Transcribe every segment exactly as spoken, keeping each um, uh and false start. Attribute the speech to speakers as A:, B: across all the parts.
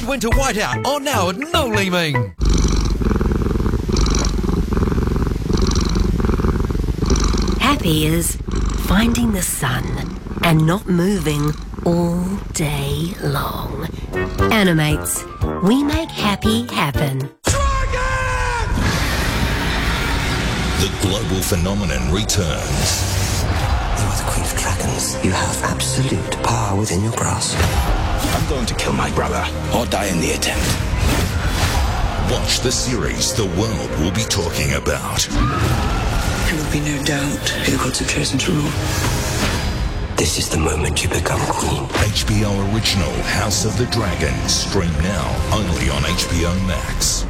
A: Winter Whiteout on now at No Leeming.
B: Happy is finding the sun and not moving all day long. Animates. We make happy happen.
C: The global phenomenon returns.
D: You are the Queen of Dragons. You have absolute power within your grasp.
E: I'm going to kill my brother or die in the attempt.
C: Watch the series the world will be talking about.
D: There will be no doubt who the gods have chosen to rule. This is the moment you become queen.
C: H B O original House of the Dragon. Stream now only on H B O Max.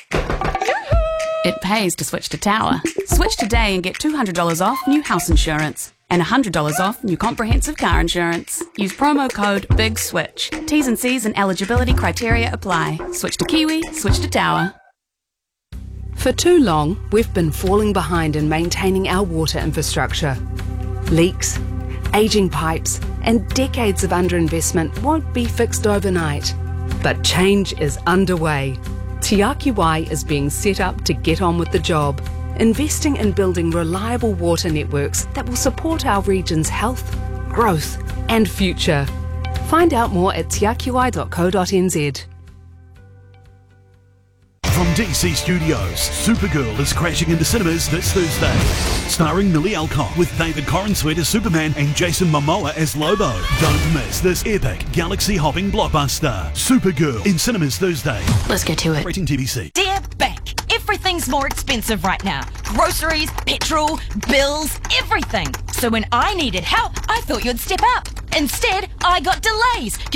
F: It pays to switch to Tower. Switch today and get two hundred dollars off new house insurance and one hundred dollars off new comprehensive car insurance. Use promo code BIGSWITCH. T's and C's and eligibility criteria apply. Switch to Kiwi, switch to Tower.
G: For too long, we've been falling behind in maintaining our water infrastructure. Leaks, ageing pipes, and decades of underinvestment won't be fixed overnight. But change is underway. Te Aki Wai is being set up to get on with the job, investing in building reliable water networks that will support our region's health, growth and future. Find out more at te aki wai dot co dot n z.
H: From D C Studios, Supergirl is crashing into cinemas this Thursday. Starring Millie Alcock with David Corenswet as Superman and Jason Momoa as Lobo. Don't miss this epic galaxy-hopping blockbuster. Supergirl in cinemas Thursday.
B: Let's get to it.
H: Rating T V C.
I: Dear Beck, everything's more expensive right now. Groceries, petrol, bills, everything. So when I needed help, I thought you'd step up. Instead, I got delays.